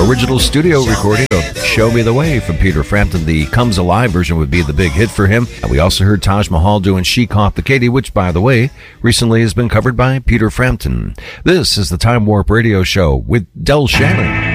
original studio recording of Show Me the Way from Peter Frampton. The Comes Alive version would be the big hit for him. And we also heard Taj Mahal doing She Caught the Katy, which, by the way, recently has been covered by Peter Frampton. This is the Time Warp Radio Show with Del Shannon.